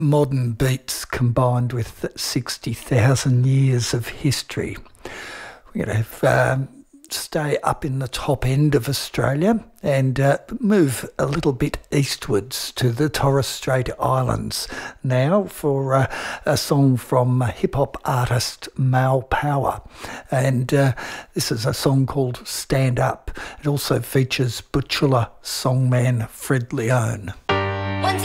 modern beats combined with 60,000 years of history. We're going to stay up in the top end of Australia and move a little bit eastwards to the Torres Strait Islands now for a song from hip-hop artist Mal Power. And this is a song called Stand Up. It also features Butchulla songman Fred Leone.